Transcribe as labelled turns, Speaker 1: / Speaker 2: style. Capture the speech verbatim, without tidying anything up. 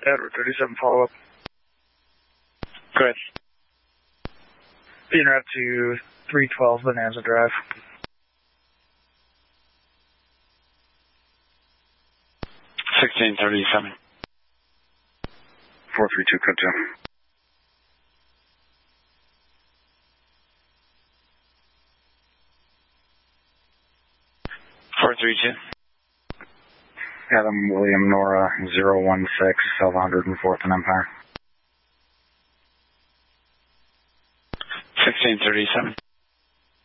Speaker 1: Edward thirty-seven, follow up.
Speaker 2: Go ahead.
Speaker 1: Being route to three twelve Bonanza Drive.
Speaker 2: sixteen thirty-seven.
Speaker 3: four three two, code two.
Speaker 2: four three two.
Speaker 3: Adam William Nora zero one six, seven oh fourth and Empire.
Speaker 2: sixteen thirty-seven.